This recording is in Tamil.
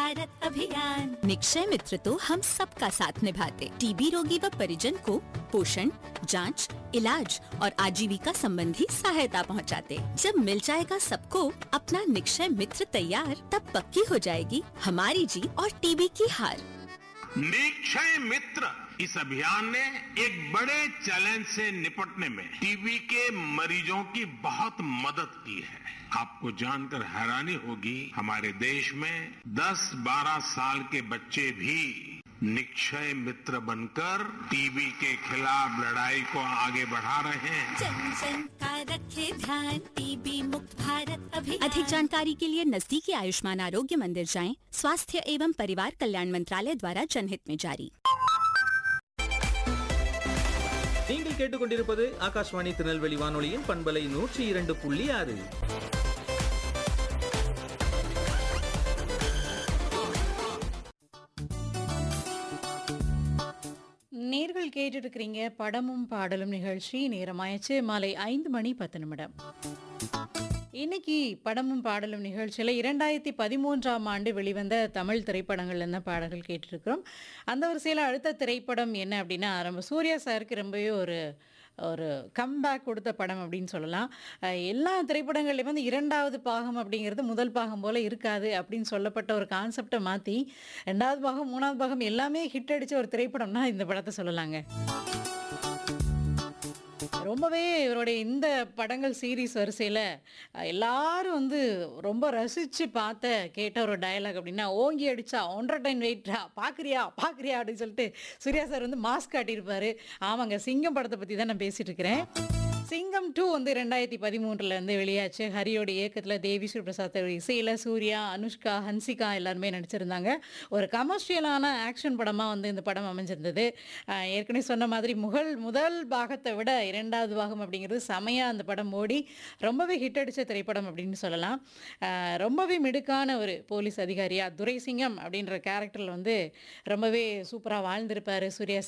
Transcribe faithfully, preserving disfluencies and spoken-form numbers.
भारत अभियान। निक्षय मित्र तो हम सबका साथ निभाते, टीबी रोगी व परिजन को पोषण, जांच, इलाज और आजीविका संबंधी सहायता पहुंचाते। जब मिल जाएगा सबको अपना निक्षय मित्र तैयार, तब पक्की हो जाएगी हमारी जीत और टीबी की हार। निक्षय मित्र इस अभियान ने एक बड़े चैलेंज से निपटने में टीबी के मरीजों की बहुत मदद की है। आपको जानकर हैरानी होगी, हमारे देश में दस बारह साल के बच्चे भी निक्षय मित्र बनकर टीबी के खिलाफ लड़ाई को आगे बढ़ा रहे हैं। जन जन का रखे ध्यान, टीबी मुक्त भारत अभियान। अधिक जानकारी के लिए नजदीकी आयुष्मान आरोग्य मंदिर जाएं। स्वास्थ्य एवं परिवार कल्याण मंत्रालय द्वारा जनहित में जारी। நீங்கள் கேட்டுக்கொண்டிருப்பது ஆகாஷ்வாணி திருநெல்வேலி வானொலியின் பண்பலை நூற்றி இரண்டு புள்ளி ஆறு. நேர்கள் கேட்டுட்டு இருக்கிறீங்க படமும் பாடலும் நிகழ்ச்சி. நேரமாயிடுச்சு மாலை ஐந்து மணி பத்து நிமிடம். இன்னைக்கு படமும் பாடலும் நிகழ்ச்சியில் இரண்டாயிரத்தி பதிமூன்றாம் ஆண்டு வெளிவந்த தமிழ் திரைப்படங்கள் என்ன பாடல்கள் கேட்டுருக்கிறோம். அந்த வரிசையில் அடுத்த திரைப்படம் என்ன அப்படின்னா, நம்ம சூர்யா சாருக்கு ரொம்பவே ஒரு ஒரு கம்பேக் கொடுத்த படம் அப்படின்னு சொல்லலாம். அஹ் எல்லா திரைப்படங்கள்லையும் வந்து இரண்டாவது பாகம் அப்படிங்கிறது முதல் பாகம் போல் இருக்காது அப்படின்னு சொல்லப்பட்ட ஒரு கான்செப்டை மாற்றி ரெண்டாவது பாகம் மூணாவது பாகம் எல்லாமே ஹிட் அடித்த ஒரு திரைப்படம்னா இந்த படத்தை சொல்லலாங்க. ரொம்பவே இவருடைய இந்த படங்கள் சீரீஸ் வரிசையில் எல்லாரும் வந்து ரொம்ப ரசித்து பார்த்த கேட்ட ஒரு டயலாக் அப்படின்னா, ஓங்கி அடிச்சா ஒன்றரை டைம் வெயிட்டா பார்க்குறியா பார்க்குறியா அப்படின்னு சொல்லிட்டு சூர்யா சார் வந்து மாஸ்க் காட்டியிருப்பாரு. ஆமாங்க, சிங்கம் படத்தை பற்றி தான் நான் பேசிகிட்டு இருக்கிறேன். சிங்கம் டூ வந்து ரெண்டாயிரத்தி பதிமூன்றில் வந்து வெளியாச்சு. ஹரியோட இயக்கத்தில் தேவி ஸ்ரீ பிரசாத் இசையில் சூர்யா, அனுஷ்கா, ஹன்சிகா எல்லாருமே நடிச்சிருந்தாங்க. ஒரு கமர்ஷியலான ஆக்ஷன் படமாக வந்து இந்த படம் அமைஞ்சிருந்தது. அஹ் ஏற்கனவே சொன்ன மாதிரி முகல் முதல் பாகத்தை விட இரண்டாவது பாகம் அப்படிங்கிறது செமையாக அந்த படம் ஓடி ரொம்பவே ஹிட் அடித்த திரைப்படம் அப்படின்னு சொல்லலாம். அஹ் ரொம்பவே மிடுக்கான ஒரு போலீஸ் அதிகாரியா துரைசிங்கம் அப்படின்ற கேரக்டரில் வந்து ரொம்பவே சூப்பராக வாழ்ந்திருப்பார் சூர்யா